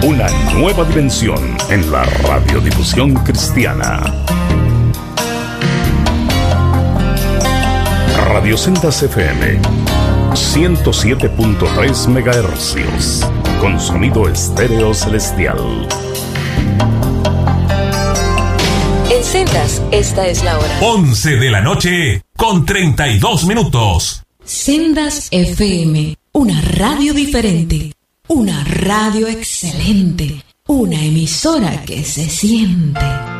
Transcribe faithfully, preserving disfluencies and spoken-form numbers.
Una nueva dimensión en la radiodifusión cristiana. Radio Sendas F M ciento siete punto tres megahercios, con sonido estéreo celestial. En Sendas, esta es la hora. once de la noche con treinta y dos minutos. Sendas F M, una radio diferente, una radio excelente, una emisora que se siente.